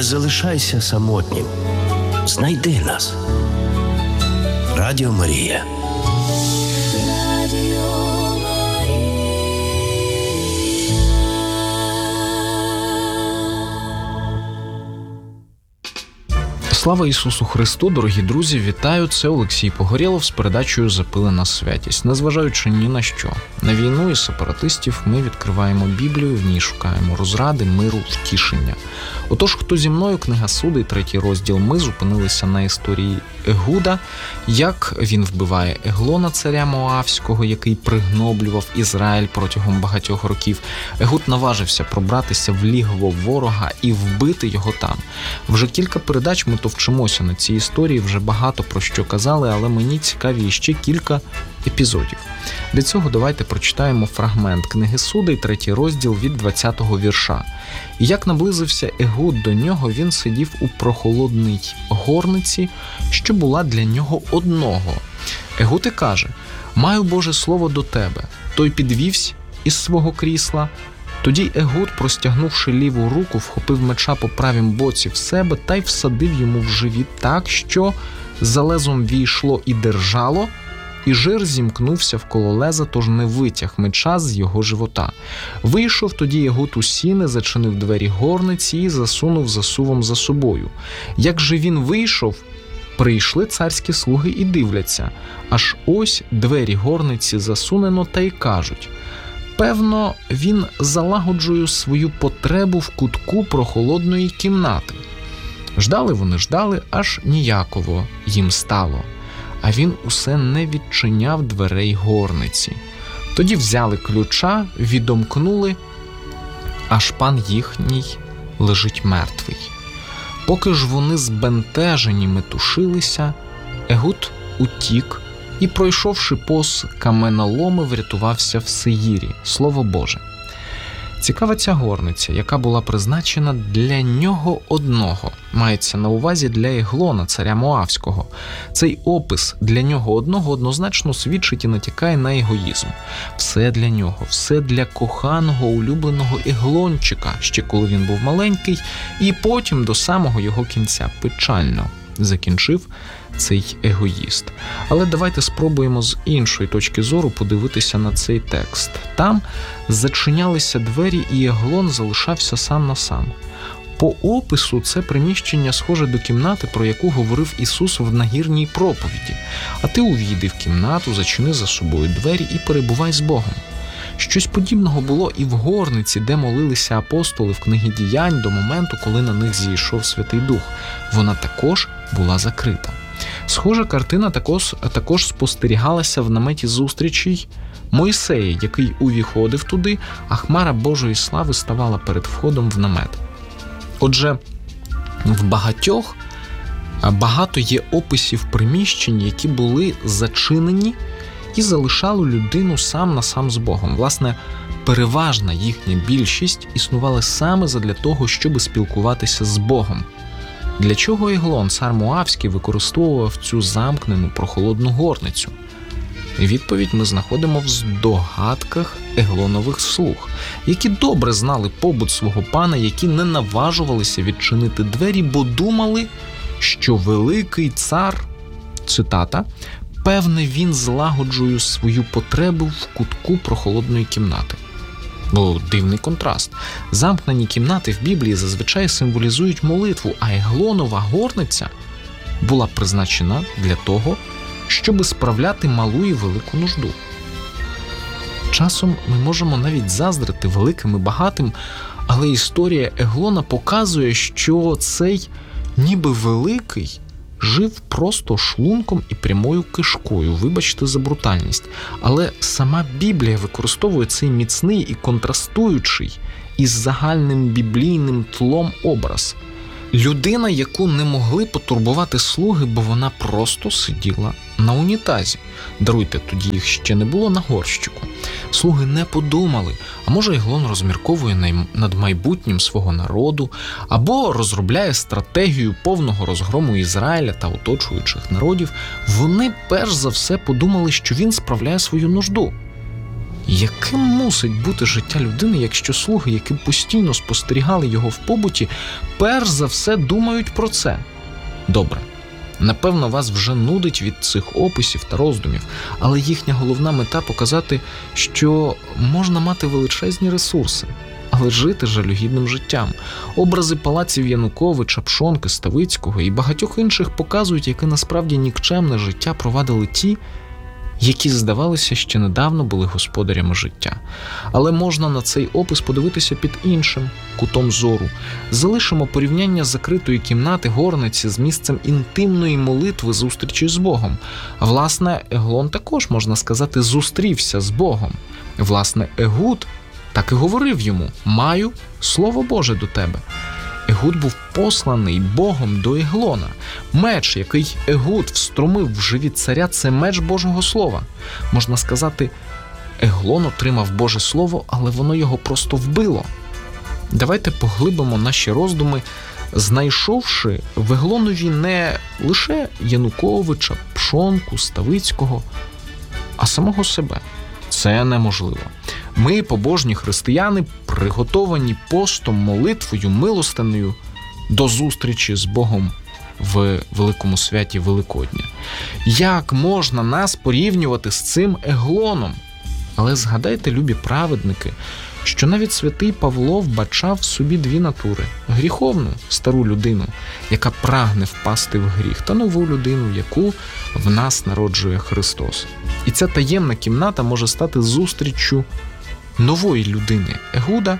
Не залишайся самотнім. Знайди нас. Радіо Марія. Слава Ісусу Христу, дорогі друзі, вітаю! Це Олексій Погорєлов з передачею «Запилена святість». Незважаючи ні на що, на війну і сепаратистів ми відкриваємо Біблію, в ній шукаємо розради, миру, втішення. Отож, хто зі мною, книга Судей, 3 розділ, ми зупинилися на історії Егуда, як він вбиває Еглона, царя Моавського, який пригноблював Ізраїль протягом багатьох років. Егуд наважився пробратися в лігво ворога і вбити його там. Вже кілька передач ми вчимося на цій історії, вже багато про що казали, але мені цікаві ще кілька епізодів. Для цього давайте прочитаємо фрагмент книги Судей, 3 розділ від 20-го вірша. «І як наблизився Егуд до нього, він сидів у прохолодній горниці, що була для нього одного. Егуд і каже: «Маю Боже слово до тебе». Той підвівся із свого крісла. Тоді Егуд, простягнувши ліву руку, вхопив меча по правім боці в себе та й всадив йому в живіт так, що за лезом війшло і держало, і жир зімкнувся вколо леза, тож не витяг меча з його живота. Вийшов тоді Егуд у сіни, зачинив двері горниці і засунув засувом за собою. Як же він вийшов, прийшли царські слуги і дивляться, аж ось двері горниці засунено, та й кажуть: певно, він залагоджує свою потребу в кутку прохолодної кімнати. Ждали вони, аж ніяково їм стало, а він усе не відчиняв дверей горниці. Тоді взяли ключа, відомкнули, аж пан їхній лежить мертвий. Поки ж вони збентежені метушилися, Егуд утік і, пройшовши повз каменоломи, врятувався в Сеїрі. Слово Боже. Цікава ця горниця, яка була призначена для нього одного. Мається на увазі для Еглона, царя Моавського. Цей опис «для нього одного» однозначно свідчить і натякає на егоїзм. Все для нього, все для коханого, улюбленого Еглончика, ще коли він був маленький, і потім до самого його кінця. Печально закінчив цей егоїст. Але давайте спробуємо з іншої точки зору подивитися на цей текст. Там зачинялися двері, і Еглон залишався сам на сам. По опису це приміщення схоже до кімнати, про яку говорив Ісус в нагірній проповіді. А ти увійди в кімнату, зачини за собою двері і перебувай з Богом. Щось подібного було і в горниці, де молилися апостоли в книгі Діянь до моменту, коли на них зійшов Святий Дух. Вона також була закрита. Схожа картина також спостерігалася в наметі зустрічей Мойсея, який увіходив туди, а хмара Божої слави ставала перед входом в намет. Отже, в багато є описів приміщень, які були зачинені і залишали людину сам на сам з Богом. Власне, переважна їхня більшість існувала саме задля того, щоб спілкуватися з Богом. Для чого Еглон, цар Моавський, використовував цю замкнену прохолодну горницю? Відповідь ми знаходимо в здогадках Еглонових слуг, які добре знали побут свого пана, які не наважувалися відчинити двері, бо думали, що великий цар, цитата, «певне, він злагоджує свою потребу в кутку прохолодної кімнати». Бо дивний контраст. Замкнені кімнати в Біблії зазвичай символізують молитву, а Еглонова горниця була призначена для того, щоб справляти малу і велику нужду. Часом ми можемо навіть заздрити великим і багатим, але історія Еглона показує, що цей ніби великий жив просто шлунком і прямою кишкою, вибачте за брутальність. Але сама Біблія використовує цей міцний і контрастуючий із загальним біблійним тлом образ. Людина, яку не могли потурбувати слуги, бо вона просто сиділа на унітазі. Даруйте, тоді їх ще не було на горщику. Слуги не подумали, а може Еглон розмірковує над майбутнім свого народу, або розробляє стратегію повного розгрому Ізраїля та оточуючих народів. Вони перш за все подумали, що він справляє свою нужду. Яким мусить бути життя людини, якщо слуги, які постійно спостерігали його в побуті, перш за все думають про це? Добре. Напевно, вас вже нудить від цих описів та роздумів, але їхня головна мета – показати, що можна мати величезні ресурси, але жити жалюгідним життям. Образи палаців Януковича, Пшонки, Ставицького і багатьох інших показують, яке насправді нікчемне життя провадили ті, які, здавалося, ще недавно були господарями життя. Але можна на цей опис подивитися під іншим кутом зору. Залишимо порівняння закритої кімнати горниці з місцем інтимної молитви зустрічі з Богом. Власне, Еглон також, можна сказати, зустрівся з Богом. Власне, Егуд так і говорив йому: «Маю Слово Боже до тебе». Егуд був посланий Богом до Еглона. Меч, який Егуд встромив в живіт царя, це меч Божого Слова. Можна сказати, Еглон отримав Боже Слово, але воно його просто вбило. Давайте поглибимо наші роздуми, знайшовши в Еглонові не лише Януковича, Пшонку, Ставицького, а самого себе. Це неможливо. Ми, побожні християни, приготовані постом, молитвою, милостинею до зустрічі з Богом в великому святі Великодня. Як можна нас порівнювати з цим Еглоном? Але згадайте, любі праведники, що навіть святий Павло вбачав в собі дві натури – гріховну, стару людину, яка прагне впасти в гріх, та нову людину, яку в нас народжує Христос. І ця таємна кімната може стати зустріччю нової людини Егуда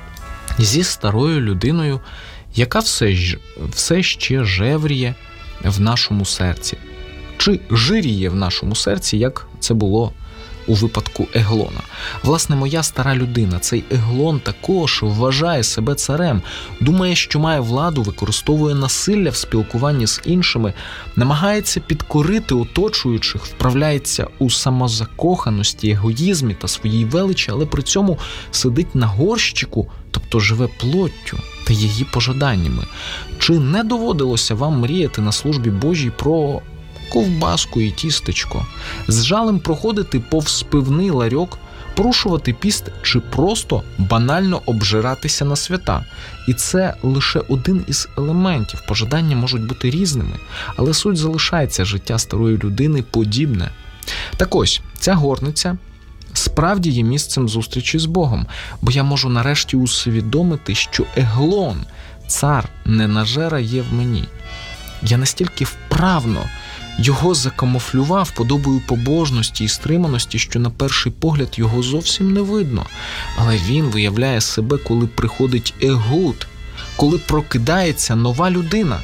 зі старою людиною, яка все ще жевріє в нашому серці. Чи жиріє в нашому серці, як це було у випадку Еглона. Власне, моя стара людина, цей Еглон, також вважає себе царем, думає, що має владу, використовує насилля в спілкуванні з іншими, намагається підкорити оточуючих, вправляється у самозакоханості, егоїзмі та своїй величі, але при цьому сидить на горщику, тобто живе плоттю та її пожаданнями. Чи не доводилося вам мріяти на службі Божій про ковбаску і тістечко, з жалем проходити повз пивний ларьок, порушувати піст чи просто банально обжиратися на свята? І це лише один із елементів. Пожадання можуть бути різними, але суть залишається: життя старої людини подібне. Так ось, ця горниця справді є місцем зустрічі з Богом, бо я можу нарешті усвідомити, що Еглон, цар ненажера, є в мені. Я настільки вправно його закамуфлював подобою побожності і стриманості, що на перший погляд його зовсім не видно. Але він виявляє себе, коли приходить Егуд, коли прокидається нова людина.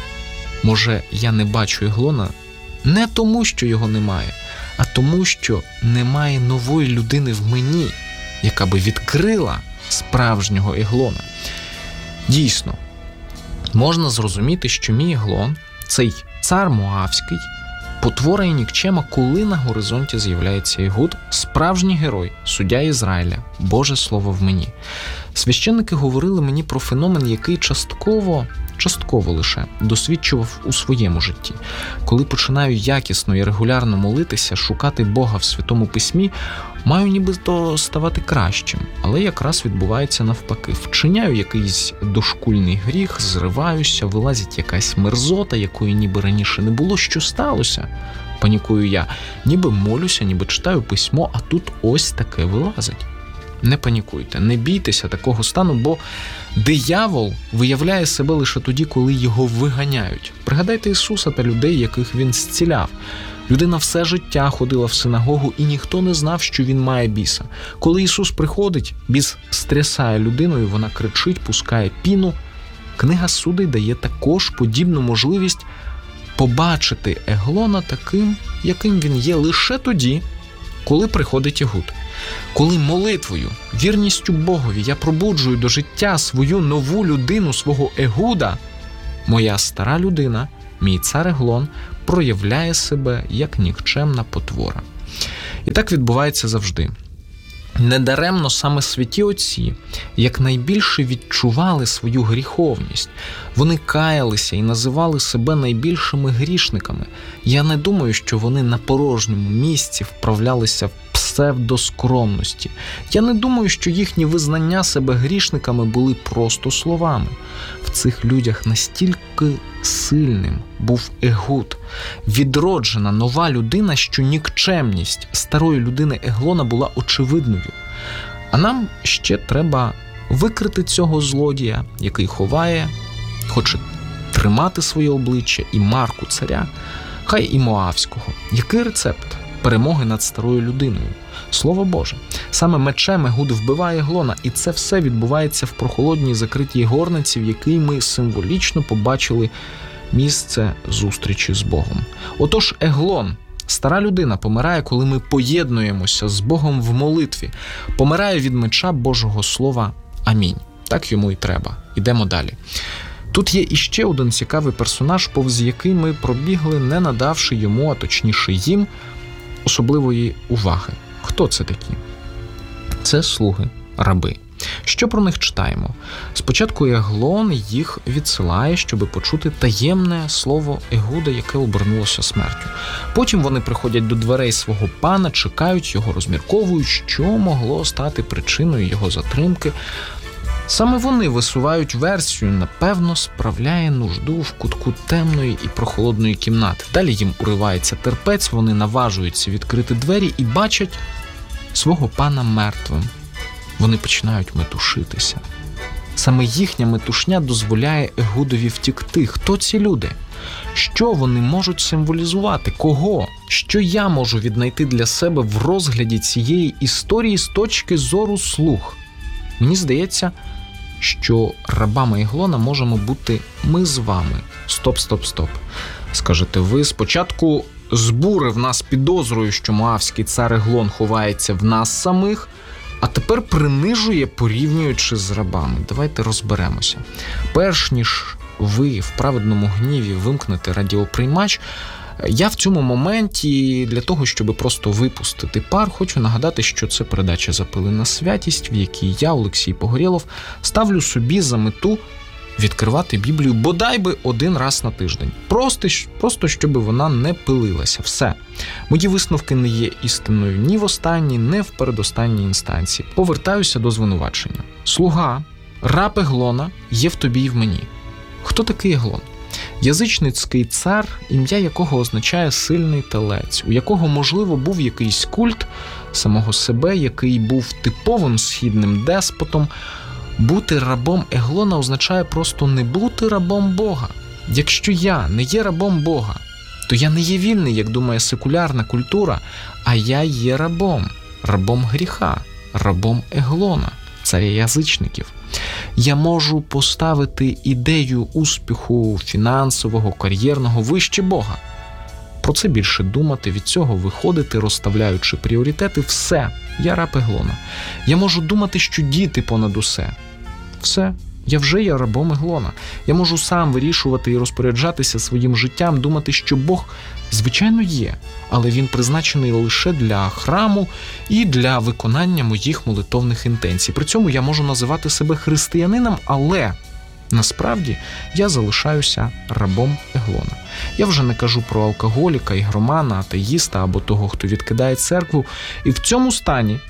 Може, я не бачу Еглона не тому, що його немає, а тому, що немає нової людини в мені, яка би відкрила справжнього Еглона. Дійсно, можна зрозуміти, що мій Еглон, цей цар Моавський, потвора і нікчема, коли на горизонті з'являється Егуд, справжній герой, суддя Ізраїля, Боже Слово в мені. Священники говорили мені про феномен, який частково лише досвідчував у своєму житті. Коли починаю якісно і регулярно молитися, шукати Бога в Святому Письмі, маю нібито ставати кращим, але якраз відбувається навпаки. Вчиняю якийсь дошкульний гріх, зриваюся, вилазить якась мерзота, якої ніби раніше не було. Що сталося? Панікую я. Ніби молюся, ніби читаю письмо, а тут ось таке вилазить. Не панікуйте, не бійтеся такого стану, бо диявол виявляє себе лише тоді, коли його виганяють. Пригадайте Ісуса та людей, яких Він зціляв. Людина все життя ходила в синагогу, і ніхто не знав, що він має біса. Коли Ісус приходить, біс стрясає людиною, вона кричить, пускає піну. Книга Судей дає також подібну можливість побачити Еглона таким, яким він є, лише тоді, коли приходить Егуд. Коли молитвою, вірністю Богові я пробуджую до життя свою нову людину, свого Егуда, моя стара людина, мій цар Еглон, проявляє себе як нікчемна потвора. І так відбувається завжди. Недаремно саме святі отці якнайбільше відчували свою гріховність. Вони каялися і називали себе найбільшими грішниками. Я не думаю, що вони на порожньому місці вправлялися в псевдоскромності. Я не думаю, що їхні визнання себе грішниками були просто словами. В цих людях настільки сильним був Егуд, відроджена нова людина, що нікчемність старої людини Еглона була очевидною. А нам ще треба викрити цього злодія, який хоче тримати своє обличчя і марку царя, хай і Моавського. Який рецепт перемоги над старою людиною? Слово Боже. Саме мечем Егуд вбиває Еглона, і це все відбувається в прохолодній закритій горниці, в якій ми символічно побачили місце зустрічі з Богом. Отож, Еглон, стара людина, помирає, коли ми поєднуємося з Богом в молитві. Помирає від меча Божого Слова. Амінь. Так йому і треба. Ідемо далі. Тут є іще один цікавий персонаж, повз який ми пробігли, не надавши йому, а точніше їм, особливої уваги. Хто це такі? Це слуги, раби. Що про них читаємо? Спочатку Еглон їх відсилає, щоби почути таємне слово Егуда, яке обернулося смертю. Потім вони приходять до дверей свого пана, чекають його, розмірковують, що могло стати причиною його затримки. Саме вони висувають версію, напевно, справляє нужду в кутку темної і прохолодної кімнати. Далі їм уривається терпець, вони наважуються відкрити двері і бачать свого пана мертвим. Вони починають метушитися. Саме їхня метушня дозволяє Егудові втікти. Хто ці люди? Що вони можуть символізувати? Кого? Що я можу віднайти для себе в розгляді цієї історії з точки зору слуг? Мені здається, що рабами Еглона можемо бути ми з вами. Стоп. Скажете ви, спочатку збурив нас підозрою, що моавський цар Еглон ховається в нас самих, а тепер принижує, порівнюючи з рабами. Давайте розберемося. Перш ніж ви в праведному гніві вимкнете радіоприймач, я в цьому моменті, для того, щоб просто випустити пар, хочу нагадати, що це передача «Запилена святість», в якій я, Олексій Погорєлов, ставлю собі за мету відкривати Біблію бодай би один раз на тиждень. Просто щоб вона не пилилася. Все. Мої висновки не є істинною ні в останній, ні в передостанній інстанції. Повертаюся до звинувачення. Слуга, раб Еглона є в тобі і в мені. Хто такий Еглон? Язичницький цар, ім'я якого означає «сильний телець», у якого, можливо, був якийсь культ самого себе, який був типовим східним деспотом. Бути рабом Еглона означає просто не бути рабом Бога. Якщо я не є рабом Бога, то я не є вільний, як думає секулярна культура, а я є рабом гріха, рабом Еглона, царя язичників. Я можу поставити ідею успіху фінансового, кар'єрного вище Бога. Про це більше думати, від цього виходити, розставляючи пріоритети. Все, я раб Еглона. Я можу думати, що діти понад усе. Все, я вже є рабом Еглона. Я можу сам вирішувати і розпоряджатися своїм життям, думати, що Бог, звичайно, є, але він призначений лише для храму і для виконання моїх молитовних інтенцій. При цьому я можу називати себе християнином, але насправді я залишаюся рабом Еглона. Я вже не кажу про алкоголіка, ігромана, атеїста або того, хто відкидає церкву. І в цьому стані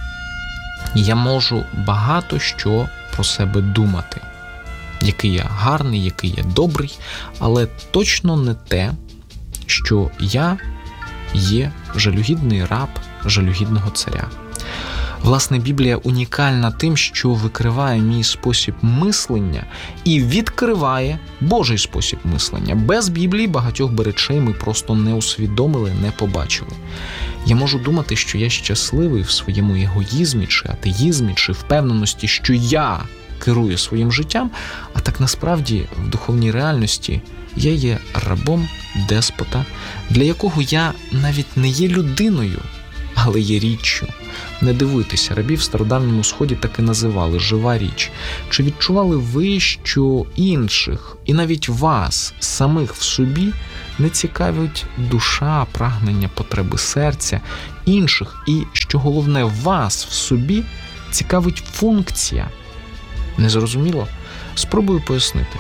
я можу багато що про себе думати. Який я гарний, який я добрий, але точно не те, що я є жалюгідний раб жалюгідного царя. Власне, Біблія унікальна тим, що викриває мій спосіб мислення і відкриває Божий спосіб мислення. Без Біблії багатьох би речей ми просто не усвідомили, не побачили. Я можу думати, що я щасливий в своєму егоїзмі, чи атеїзмі, чи впевненості, що я керую своїм життям, а так насправді в духовній реальності я є рабом деспота, для якого я навіть не є людиною, але є річчю. Не дивуйтеся, рабів в стародавньому Сході так і називали «жива річ». Чи відчували ви, що інших, і навіть вас, самих в собі, не цікавить душа, прагнення, потреби серця інших, і, що головне, вас в собі цікавить функція? Незрозуміло? Спробую пояснити.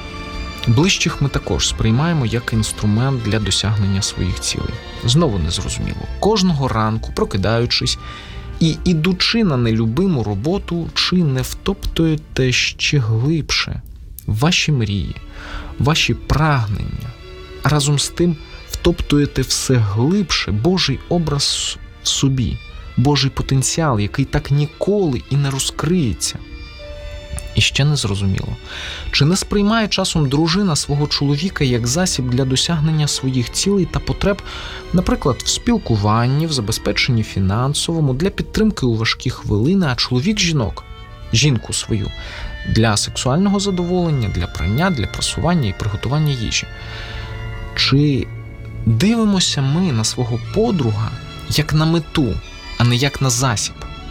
Ближчих ми також сприймаємо як інструмент для досягнення своїх цілей. Знову незрозуміло. Кожного ранку, прокидаючись, І, ідучи на нелюбиму роботу, чи не втоптуєте ще глибше ваші мрії, ваші прагнення, а разом з тим втоптуєте все глибше Божий образ в собі, Божий потенціал, який так ніколи і не розкриється. І ще не зрозуміло, чи не сприймає часом дружина свого чоловіка як засіб для досягнення своїх цілей та потреб, наприклад, в спілкуванні, в забезпеченні фінансовому, для підтримки у важкі хвилини, а чоловік жінку свою, для сексуального задоволення, для прання, для прасування і приготування їжі. Чи дивимося ми на свого подруга як на мету, а не як на засіб?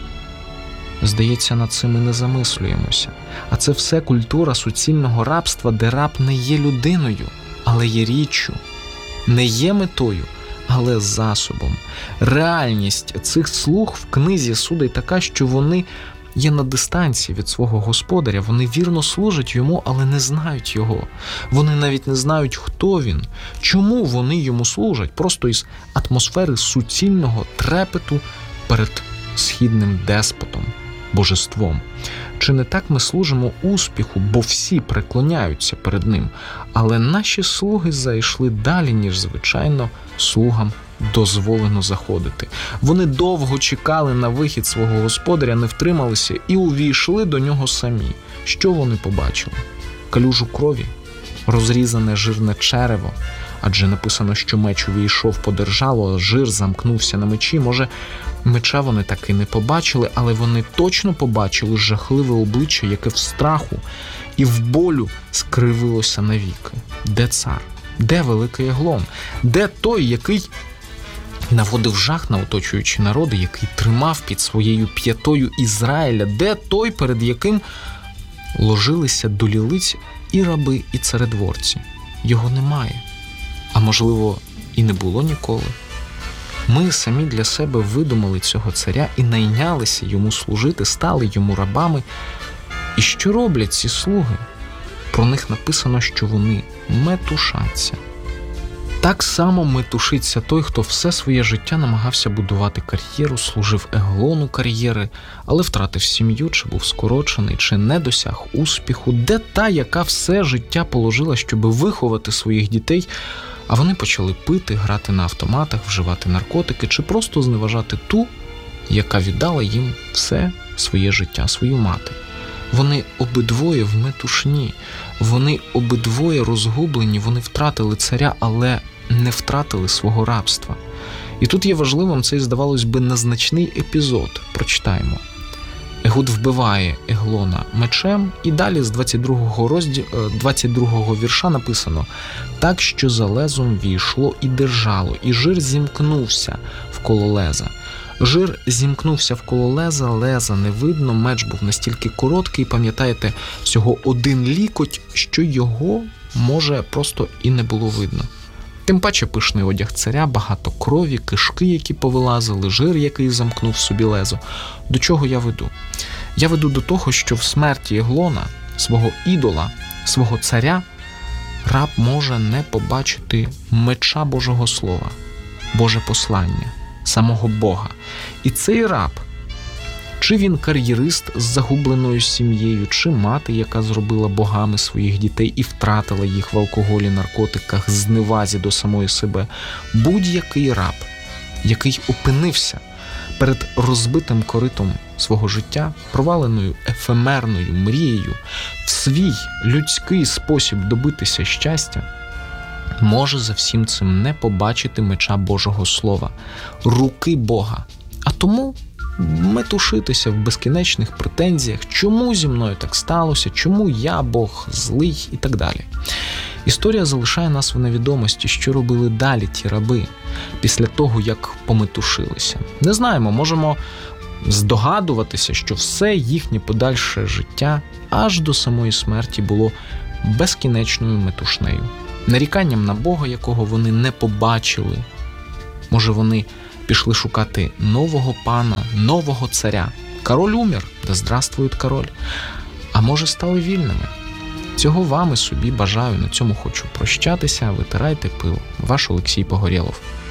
Здається, над цим ми не замислюємося. А це все культура суцільного рабства, де раб не є людиною, але є річчю. Не є метою, але засобом. Реальність цих слуг в книзі Судей така, що вони є на дистанції від свого господаря, вони вірно служать йому, але не знають його. Вони навіть не знають, хто він, чому вони йому служать, просто із атмосфери суцільного трепету перед східним деспотом, божеством. Чи не так ми служимо успіху, бо всі преклоняються перед ним, але наші слуги зайшли далі, ніж, звичайно, слугам дозволено заходити. Вони довго чекали на вихід свого господаря, не втрималися і увійшли до нього самі. Що вони побачили? Калюжу крові? Розрізане жирне черево? Адже написано, що меч увійшов по державу, а жир замкнувся на мечі. Може, меча вони таки не побачили, але вони точно побачили жахливе обличчя, яке в страху і в болю скривилося навіки. Де цар? Де великий Еглон? Де той, який наводив жах на оточуючі народи, який тримав під своєю п'ятою Ізраїля? Де той, перед яким ложилися до лілиць і раби, і царедворці? Його немає. А можливо, і не було ніколи. Ми самі для себе видумали цього царя і найнялися йому служити, стали йому рабами. І що роблять ці слуги? Про них написано, що вони метушаться. Так само метушиться той, хто все своє життя намагався будувати кар'єру, служив Еглону кар'єри, але втратив сім'ю, чи був скорочений, чи не досяг успіху. Де та, яка все життя положила, щоб виховати своїх дітей, а вони почали пити, грати на автоматах, вживати наркотики, чи просто зневажати ту, яка віддала їм все своє життя, свою мати. Вони обидвоє в метушні, вони обидвоє розгублені, вони втратили царя, але не втратили свого рабства. І тут є важливим цей, здавалось би, незначний епізод. Прочитаємо. Егуд вбиває Еглона мечем, і далі з 22-го вірша написано: «Так, що за лезом війшло і держало, і жир зімкнувся вколо леза». Жир зімкнувся вколо леза, леза не видно, меч був настільки короткий, пам'ятаєте, всього один лікоть, що його, може, просто і не було видно. Тим паче пишний одяг царя, багато крові, кишки, які повилазили, жир, який замкнув собі лезо. До чого я веду? Я веду до того, що в смерті Еглона, свого ідола, свого царя, раб може не побачити меча Божого Слова, Боже послання, самого Бога. І цей раб, чи він кар'єрист з загубленою сім'єю, чи мати, яка зробила богами своїх дітей і втратила їх в алкоголі, наркотиках, зневазі до самої себе, будь-який раб, який опинився перед розбитим коритом свого життя, проваленою ефемерною мрією, в свій людський спосіб добитися щастя, може за всім цим не побачити меча Божого Слова, руки Бога. А тому метушитися в безкінечних претензіях, чому зі мною так сталося, чому я, Бог, злий і так далі. Історія залишає нас в невідомості, що робили далі ті раби після того, як пометушилися. Не знаємо, можемо здогадуватися, що все їхнє подальше життя аж до самої смерті було безкінечною метушнею. Наріканням на Бога, якого вони не побачили. Може, вони пішли шукати нового пана, нового царя. Король умер, да здравствует король. А може, стали вільними? Цього вам і собі бажаю. На цьому хочу прощатися. Витирайте пил. Ваш Олексій Погорєлов.